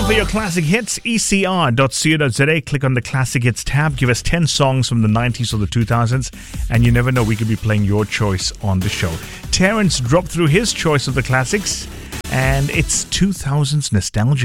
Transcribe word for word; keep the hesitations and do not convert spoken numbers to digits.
for your classic hits, e c r dot co dot z a. Click on the classic hits tab. Give us ten songs from the nineties or the two thousands, and you never know, we could be playing your choice on the show. Terence dropped through his choice of the classics, and it's two thousands nostalgia.